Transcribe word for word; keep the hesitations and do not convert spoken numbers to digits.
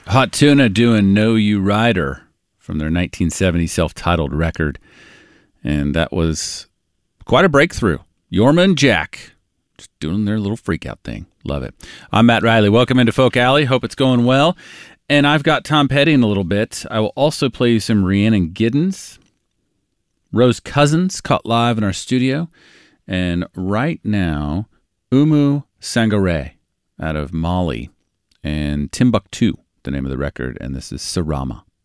Hot Tuna doing Know You Rider from their nineteen seventy self-titled record. And that was quite a breakthrough. Yorma and Jack just doing their little freak-out thing. Love it. I'm Matt Riley. Welcome into Folk Alley. Hope it's going well. And I've got Tom Petty in a little bit. I will also play you some Rhiannon Giddens. Rose Cousins caught live in our studio. And right now, Oumou Sangaré out of Mali and Timbuktu, the name of the record. And this is Sarama.